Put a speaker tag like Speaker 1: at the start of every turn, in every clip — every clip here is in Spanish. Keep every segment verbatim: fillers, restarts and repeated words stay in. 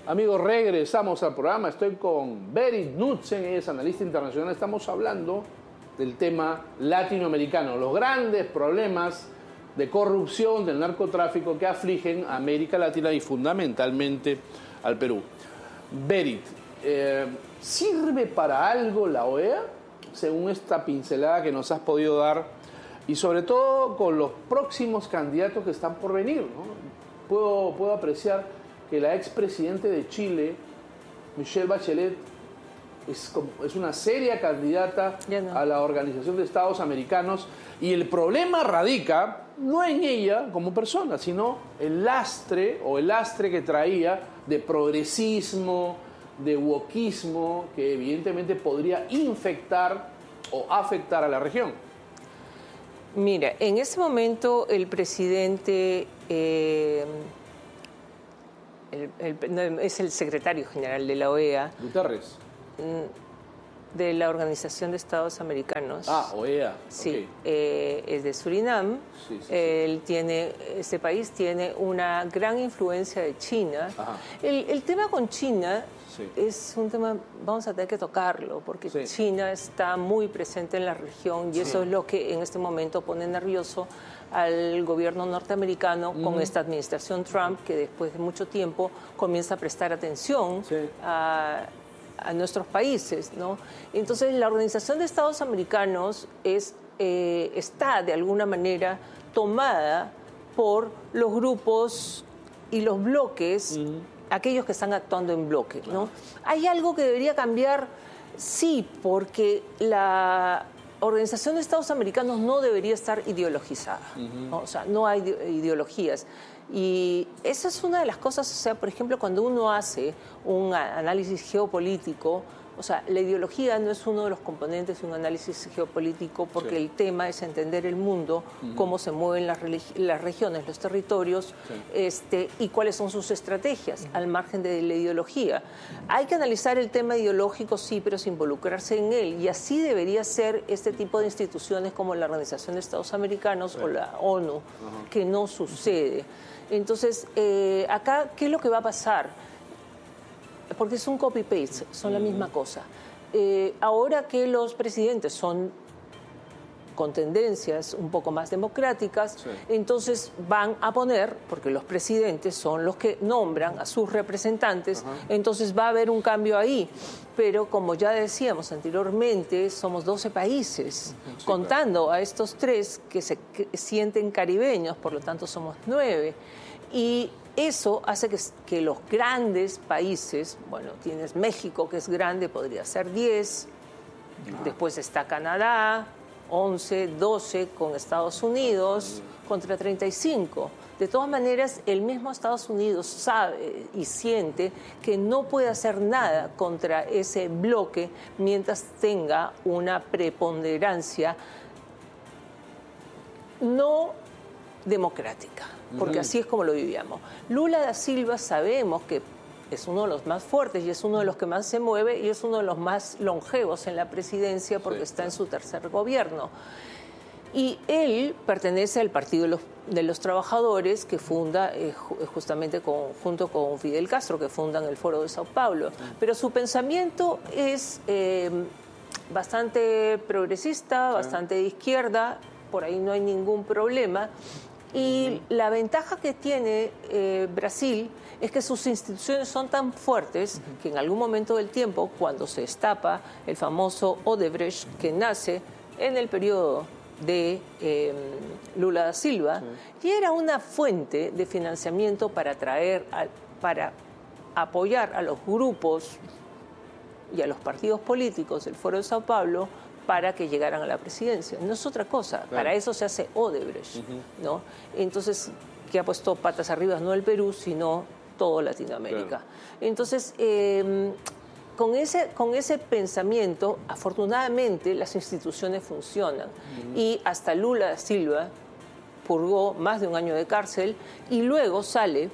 Speaker 1: Amigos, regresamos al programa. Estoy con Berit Knudsen, ella es analista internacional. Estamos hablando del tema latinoamericano, los grandes problemas de corrupción, del narcotráfico que afligen a América Latina y fundamentalmente al Perú. Berit, eh, ¿sirve para algo la O E A, según esta pincelada que nos has podido dar, y sobre todo con los próximos candidatos que están por venir, ¿no? Puedo, puedo apreciar que la expresidente de Chile, Michelle Bachelet, es, como, es una seria candidata no. a la Organización de Estados Americanos, y el problema radica no en ella como persona, sino el lastre o el lastre que traía de progresismo, de wokismo, que evidentemente podría infectar o afectar a la región.
Speaker 2: Mira, en ese momento el presidente eh, el, el, no, es el secretario general de la O E A.
Speaker 1: Guterres.
Speaker 2: De la Organización de Estados Americanos.
Speaker 1: Ah, O E A.
Speaker 2: Sí,
Speaker 1: okay.
Speaker 2: eh, es de Surinam.
Speaker 1: Sí, sí, sí.
Speaker 2: Él tiene, este país tiene una gran influencia de China. El, el tema con China sí. es un tema, vamos a tener que tocarlo, porque sí. China está muy presente en la región y sí. eso es lo que en este momento pone nervioso al gobierno norteamericano mm. con esta administración Trump, que después de mucho tiempo comienza a prestar atención sí. a... a nuestros países, ¿no? Entonces, la Organización de Estados Americanos es, eh, está, de alguna manera, tomada por los grupos y los bloques, uh-huh. aquellos que están actuando en bloque, ¿no? ¿Hay algo que debería cambiar? Sí, porque la Organización de Estados Americanos no debería estar ideologizada, uh-huh. ¿no? O sea, no hay ideologías. Y esa es una de las cosas, o sea, por ejemplo, cuando uno hace un análisis geopolítico, o sea, la ideología no es uno de los componentes de un análisis geopolítico, porque sí. el tema es entender el mundo, uh-huh. cómo se mueven las, las regiones, los territorios, sí. este, y cuáles son sus estrategias, uh-huh. al margen de la ideología. Hay que analizar el tema ideológico, sí, pero sin involucrarse en él, y así debería ser este tipo de instituciones como la Organización de Estados Americanos sí. o la ONU, uh-huh. que no sucede. Entonces, eh, acá, ¿qué es lo que va a pasar? Porque es un copy-paste, son la misma cosa. Eh, ahora que los presidentes son con tendencias un poco más democráticas, sí. entonces van a poner, porque los presidentes son los que nombran a sus representantes, uh-huh. entonces va a haber un cambio ahí. Pero como ya decíamos anteriormente, somos doce países, sí, contando claro. a estos tres que se que sienten caribeños, por lo tanto somos nueve. Y eso hace que, que los grandes países, bueno, tienes México que es grande, podría ser diez, uh-huh. después está Canadá, once, doce con Estados Unidos contra treinta y cinco. De todas maneras, el mismo Estados Unidos sabe y siente que no puede hacer nada contra ese bloque mientras tenga una preponderancia no democrática, porque así es como lo vivíamos. Lula da Silva sabemos que es uno de los más fuertes y es uno de los que más se mueve y es uno de los más longevos en la presidencia porque sí, está en su tercer gobierno. Y él pertenece al Partido de los, de los Trabajadores que funda eh, justamente con, junto con Fidel Castro, que fundan el Foro de Sao Paulo. Pero su pensamiento es eh, bastante progresista, sí. bastante de izquierda, por ahí no hay ningún problema. Y uh-huh. la ventaja que tiene eh, Brasil es que sus instituciones son tan fuertes uh-huh. que en algún momento del tiempo, cuando se destapa el famoso Odebrecht, que nace en el periodo de eh, Lula da Silva, sí. y era una fuente de financiamiento para atraer, a, para apoyar a los grupos y a los partidos políticos del Foro de Sao Paulo para que llegaran a la presidencia. No es otra cosa, claro. para eso se hace Odebrecht, uh-huh. ¿no? Entonces, que ha puesto patas arriba no el Perú, sino todo Latinoamérica. Claro. Entonces, eh, Con ese, con ese pensamiento, afortunadamente, las instituciones funcionan. Uh-huh. Y hasta Lula da Silva purgó más de un año de cárcel y luego sale,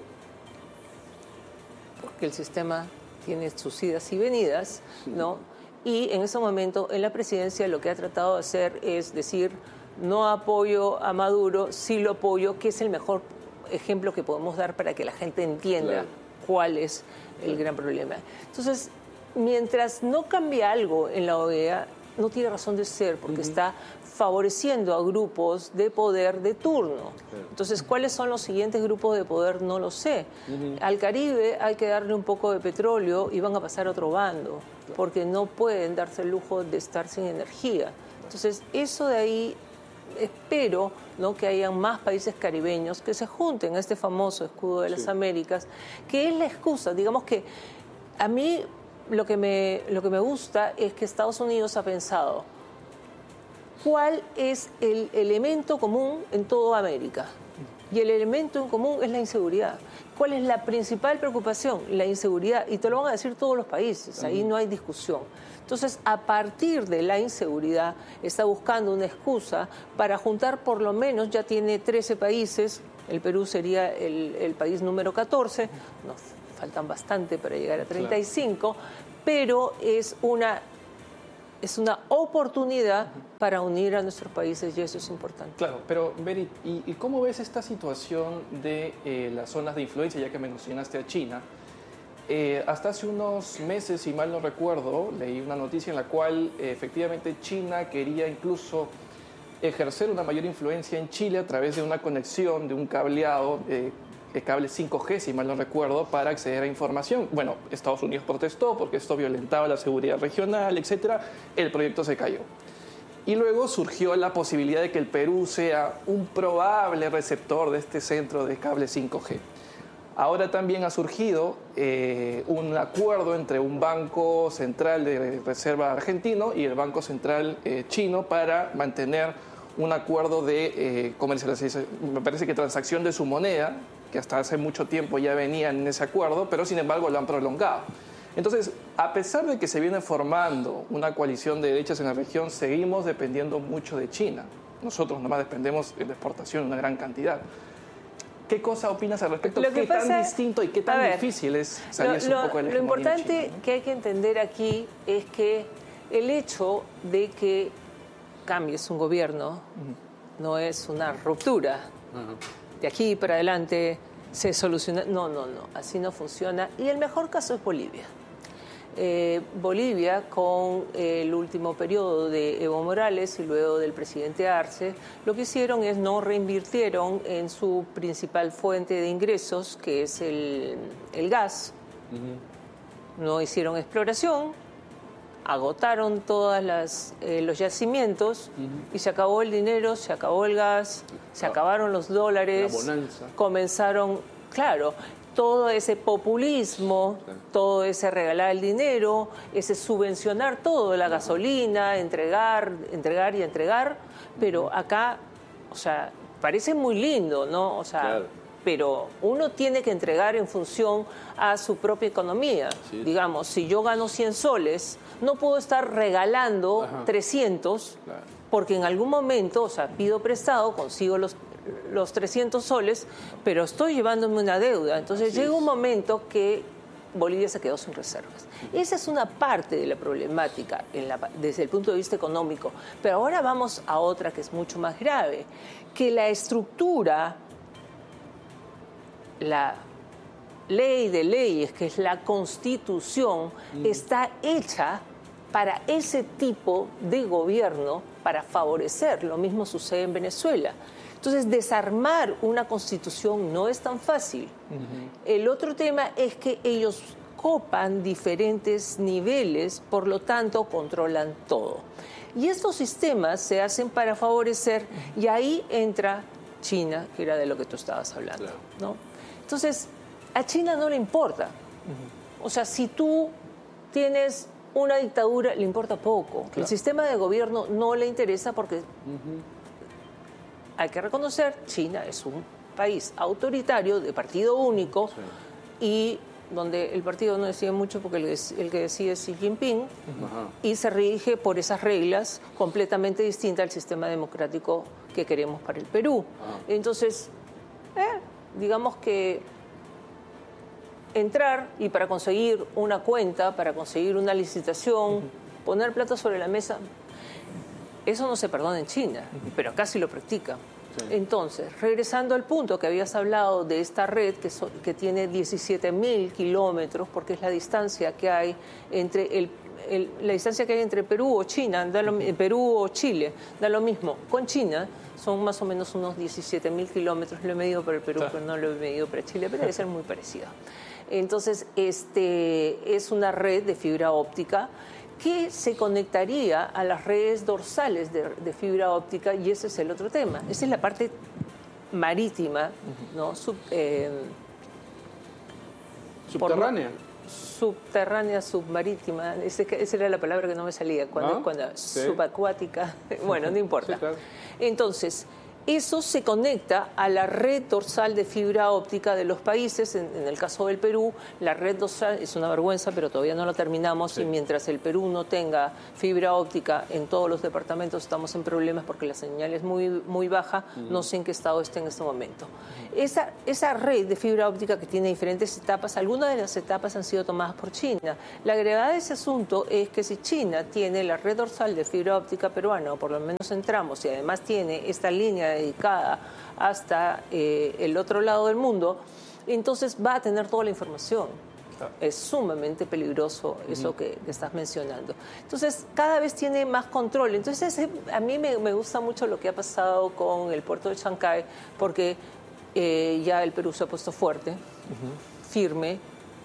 Speaker 2: porque el sistema tiene sus idas y venidas, sí. ¿no? Y en ese momento, en la presidencia, lo que ha tratado de hacer es decir, no apoyo a Maduro, sí lo apoyo, que es el mejor ejemplo que podemos dar para que la gente entienda.
Speaker 1: Claro.
Speaker 2: cuál es el gran problema. Entonces, mientras no cambie algo en la O E A, no tiene razón de ser, porque uh-huh. está favoreciendo a grupos de poder de turno. Entonces, ¿cuáles son los siguientes grupos de poder? No lo sé. Uh-huh. Al Caribe hay que darle un poco de petróleo y van a pasar a otro bando, porque no pueden darse el lujo de estar sin energía. Entonces, eso de ahí, espero, ¿no?, que hayan más países caribeños que se junten a este famoso escudo de las sí. Américas, que es la excusa. Digamos que a mí lo que me, lo que me gusta es que Estados Unidos ha pensado cuál es el elemento común en toda América. Y el elemento en común es la inseguridad. ¿Cuál es la principal preocupación? La inseguridad. Y te lo van a decir todos los países, ahí no hay discusión. Entonces, a partir de la inseguridad, está buscando una excusa para juntar por lo menos, ya tiene trece países, el Perú sería el, el país número catorce, nos faltan bastante para llegar a treinta y cinco, claro. pero es una... es una oportunidad para unir a nuestros países y eso es importante.
Speaker 3: Claro, pero Beri, ¿y, y cómo ves esta situación de eh, las zonas de influencia, ya que mencionaste a China? Eh, hasta hace unos meses, si mal no recuerdo, leí una noticia en la cual eh, efectivamente China quería incluso ejercer una mayor influencia en Chile a través de una conexión, de un cableado, eh, el cable cinco G, si mal no recuerdo, para acceder a información. Bueno, Estados Unidos protestó porque esto violentaba la seguridad regional, etcétera. El proyecto se cayó. Y luego surgió la posibilidad de que el Perú sea un probable receptor de este centro de cable cinco G. Ahora también ha surgido eh, un acuerdo entre un banco central de reserva argentino y el Banco Central eh, chino para mantener un acuerdo de eh, comercialización, me parece que transacción de su moneda, que hasta hace mucho tiempo ya venían en ese acuerdo, pero sin embargo lo han prolongado. Entonces, a pesar de que se viene formando una coalición de derechas en la región, seguimos dependiendo mucho de China. Nosotros nomás dependemos de la exportación una gran cantidad. ¿Qué cosa opinas al respecto? ¿Qué pasa, tan distinto y qué tan ver, difícil es salirse
Speaker 2: lo,
Speaker 3: un poco de la
Speaker 2: Lo importante
Speaker 3: china, ¿no?
Speaker 2: que hay que entender aquí es que el hecho de que cambies un gobierno uh-huh. no es una ruptura. Uh-huh. De aquí para adelante se soluciona. No, no, no. Así no funciona. Y el mejor caso es Bolivia. Eh, Bolivia, con el último periodo de Evo Morales y luego del presidente Arce, lo que hicieron es no reinvirtieron en su principal fuente de ingresos, que es el, el gas. Uh-huh. No hicieron exploración, agotaron todos eh, los yacimientos uh-huh. y se acabó el dinero, se acabó el gas, se ah, acabaron los dólares,
Speaker 1: la bonanza.
Speaker 2: Comenzaron, claro, todo ese populismo, sí. todo ese regalar el dinero, ese subvencionar todo, la uh-huh. gasolina, entregar, entregar y entregar, pero uh-huh. acá, o sea, parece muy lindo, ¿no? O sea, claro. pero uno tiene que entregar en función a su propia economía. Sí. Digamos, si yo gano cien soles, no puedo estar regalando Ajá. trescientos, claro. porque en algún momento, o sea, pido prestado, consigo los, los trescientos soles, pero estoy llevándome una deuda. Entonces Así llega es. un momento que Bolivia se quedó sin reservas. Esa es una parte de la problemática en la, desde el punto de vista económico. Pero ahora vamos a otra que es mucho más grave, que la estructura, la ley de leyes, que es la Constitución, mm. está hecha para ese tipo de gobierno, para favorecer. Lo mismo sucede en Venezuela. Entonces, desarmar una Constitución no es tan fácil. Uh-huh. El otro tema es que ellos copan diferentes niveles, por lo tanto, controlan todo. Y estos sistemas se hacen para favorecer, y ahí entra China, que era de lo que tú estabas hablando, claro. ¿no? Entonces, a China no le importa. Uh-huh. O sea, si tú tienes una dictadura, le importa poco. Claro. El sistema de gobierno no le interesa porque, uh-huh. hay que reconocer, China es un país autoritario, de partido único, sí. y donde el partido no decide mucho porque el, el que decide es Xi Jinping, uh-huh. y se rige por esas reglas completamente distintas al sistema democrático que queremos para el Perú. Uh-huh. Entonces, eh, digamos que entrar y para conseguir una cuenta, para conseguir una licitación, uh-huh. poner plata sobre la mesa, eso no se perdona en China, uh-huh. pero acá sí lo practican. Sí. Entonces, regresando al punto que habías hablado de esta red que, so, que tiene diecisiete mil kilómetros, porque es la distancia que hay entre el, el, la distancia que hay entre Perú o China, da lo, uh-huh. Perú o Chile, da lo mismo. Con China son más o menos unos diecisiete mil kilómetros, lo he medido para el Perú, claro. pero no lo he medido para Chile, pero debe ser muy parecido. Entonces, este, es una red de fibra óptica que se conectaría a las redes dorsales de, de fibra óptica, y ese es el otro tema. Esa es la parte marítima, ¿no? Sub, eh,
Speaker 1: subterránea.
Speaker 2: Por, subterránea, submarítima, ese, esa era la palabra que no me salía, cuando, ¿Ah? cuando sí. subacuática, bueno, no importa. Sí, claro. Entonces, eso se conecta a la red dorsal de fibra óptica de los países. En, en el caso del Perú, la red dorsal es una vergüenza, pero todavía no la terminamos. Sí. Y mientras el Perú no tenga fibra óptica en todos los departamentos, estamos en problemas porque la señal es muy, muy baja. Uh-huh. No sé en qué estado está en este momento. Uh-huh. Esa, esa red de fibra óptica que tiene diferentes etapas, algunas de las etapas han sido tomadas por China. La gravedad de ese asunto es que si China tiene la red dorsal de fibra óptica peruana, o por lo menos en tramos, y además tiene esta línea de dedicada hasta eh, el otro lado del mundo, entonces va a tener toda la información. Claro. Es sumamente peligroso eso uh-huh. que, que estás mencionando. Entonces, cada vez tiene más control. Entonces, a mí me, me gusta mucho lo que ha pasado con el puerto de Chancay, porque eh, ya el Perú se ha puesto fuerte, uh-huh. firme,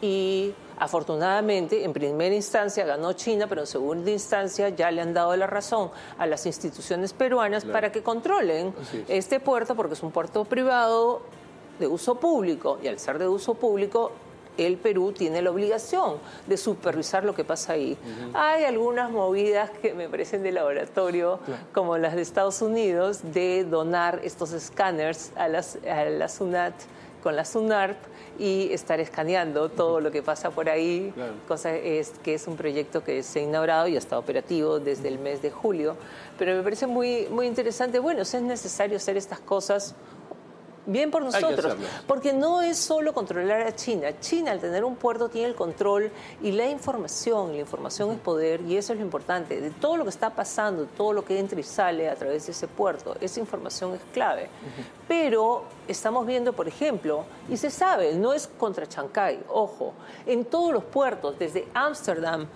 Speaker 2: y afortunadamente, en primera instancia ganó China, pero en segunda instancia ya le han dado la razón a las instituciones peruanas, claro. para que controlen este puerto, porque es un puerto privado de uso público, y al ser de uso público, el Perú tiene la obligación de supervisar lo que pasa ahí. Uh-huh. Hay algunas movidas que me parecen de laboratorio, claro. como las de Estados Unidos, de donar estos escáneres a, las, a la SUNAT, con la SUNARP, y estar escaneando todo lo que pasa por ahí, claro. cosa es, que es un proyecto que se ha inaugurado y está operativo desde el mes de julio. Pero me parece muy, muy interesante. Bueno, si es necesario hacer estas cosas, bien por nosotros, porque no es solo controlar a China. China, al tener un puerto, tiene el control y la información. La información es poder, y eso es lo importante. De todo lo que está pasando, todo lo que entra y sale a través de ese puerto, esa información es clave. Uh-huh. Pero estamos viendo, por ejemplo, y se sabe, no es contra Chancay, ojo, en todos los puertos, desde Ámsterdam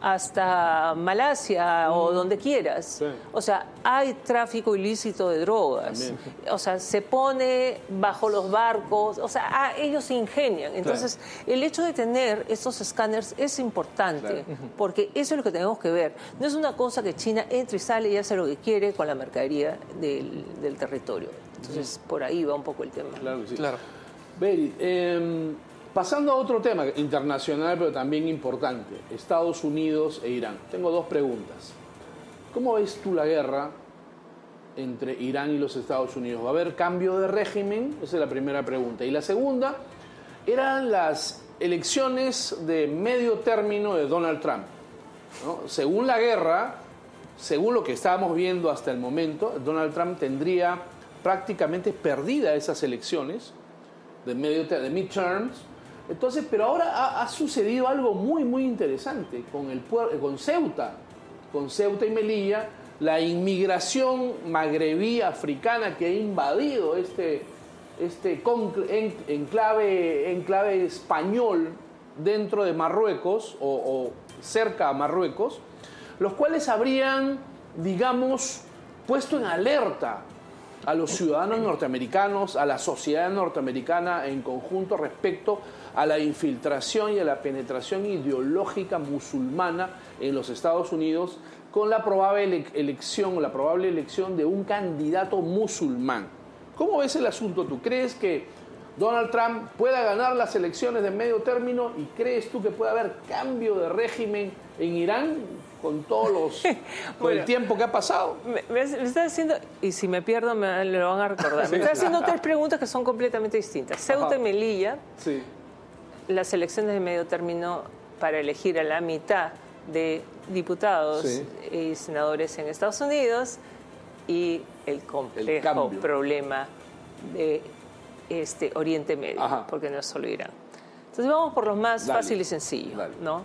Speaker 2: hasta Malasia mm. o donde quieras. Sí. O sea, hay tráfico ilícito de drogas. También. O sea, se pone bajo los barcos. O sea, ah, ellos se ingenian. Entonces, claro. el hecho de tener estos escáneres es importante, claro. porque eso es lo que tenemos que ver. No es una cosa que China entre y sale y hace lo que quiere con la mercadería del, del territorio. Entonces, sí. por ahí va un poco el tema.
Speaker 1: Claro que sí. Claro. Beri, eh, pasando a otro tema internacional, pero también importante, Estados Unidos e Irán. Tengo dos preguntas. ¿Cómo ves tú la guerra entre Irán y los Estados Unidos? ¿Va a haber cambio de régimen? Esa es la primera pregunta. Y la segunda, eran las elecciones de medio término de Donald Trump, ¿no? Según la guerra, según lo que estábamos viendo hasta el momento, Donald Trump tendría prácticamente perdida esas elecciones de, medio, de midterms. Entonces, pero ahora ha, ha sucedido algo muy, muy interesante con, el, con Ceuta, con Ceuta y Melilla, la inmigración magrebí africana que ha invadido este, este enclave, enclave español dentro de Marruecos o, o cerca a Marruecos, los cuales habrían, digamos, puesto en alerta a los ciudadanos norteamericanos, a la sociedad norteamericana en conjunto respecto a la infiltración y a la penetración ideológica musulmana en los Estados Unidos con la probable elección, la probable elección de un candidato musulmán. ¿Cómo ves el asunto tú? ¿Crees que Donald Trump pueda ganar las elecciones de medio término y crees tú que puede haber cambio de régimen en Irán con todos los bueno, con el tiempo que ha pasado?
Speaker 2: Me, me, me está haciendo, y si me pierdo me lo van a recordar, me está haciendo tres preguntas que son completamente distintas. Ceuta Ajá. y Melilla, sí. las elecciones de medio término para elegir a la mitad de diputados sí. y senadores en Estados Unidos, y el complejo el problema de este Oriente Medio, Ajá. porque no es solo Irán. Entonces vamos por los más Dale. fácil y sencillo, Dale. ¿no?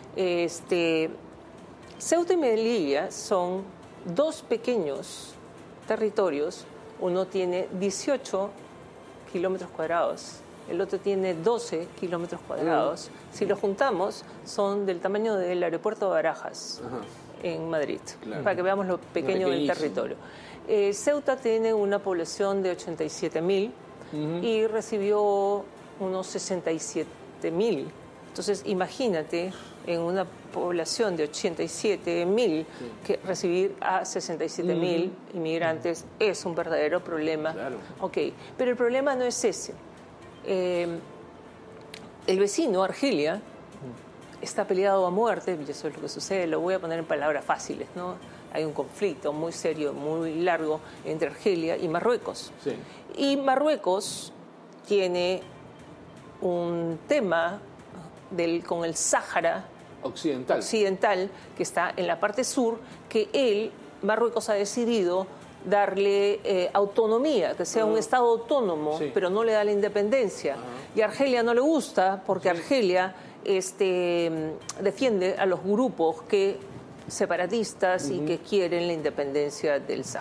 Speaker 2: Este, Ceuta y Melilla son dos pequeños territorios uno tiene dieciocho kilómetros cuadrados, el otro tiene doce kilómetros cuadrados. Mm. Si los juntamos, son del tamaño del aeropuerto de Barajas, Ajá. en Madrid, claro. para que veamos lo pequeño del territorio. Eh, Ceuta tiene una población de ochenta y siete mil uh-huh. y recibió unos sesenta y siete mil. Entonces, imagínate, en una población de ochenta y siete mil, sí. que recibir a sesenta y siete mil uh-huh. inmigrantes uh-huh. es un verdadero problema.
Speaker 1: Claro.
Speaker 2: Okay. Pero el problema no es ese. Eh, el vecino, Argelia, uh-huh. está peleado a muerte, y eso es lo que sucede, lo voy a poner en palabras fáciles, ¿no? Hay un conflicto muy serio, muy largo entre Argelia y Marruecos.
Speaker 1: Sí.
Speaker 2: Y Marruecos tiene un tema del, con el Sáhara
Speaker 1: occidental.
Speaker 2: occidental, que está en la parte sur, que él, Marruecos, ha decidido darle eh, autonomía, que sea uh-huh. un Estado autónomo, sí. pero no le da la independencia. Uh-huh. Y a Argelia no le gusta, porque sí. Argelia este, defiende a los grupos que separatistas uh-huh. y que quieren la independencia del Sáhara.